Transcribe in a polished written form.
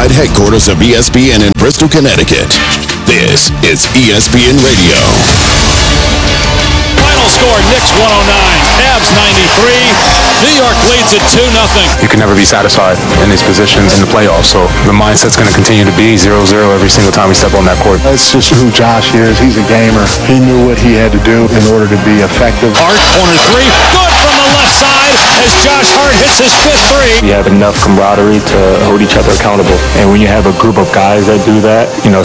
worldwide headquarters of ESPN in Bristol, Connecticut. This is ESPN Radio. Final score, Knicks 109, Cavs 93. New York leads it 2-0. You can never be satisfied in these positions in the playoffs, so the mindset's going to continue to be 0-0 every single time we step on that court. That's just who Josh is. He's a gamer. He knew what he had to do in order to be effective. Hart, corner three, good from the left side as Josh Hart hits his fifth three. We have enough camaraderie to hold each other accountable, and when you have a group of guys that do that,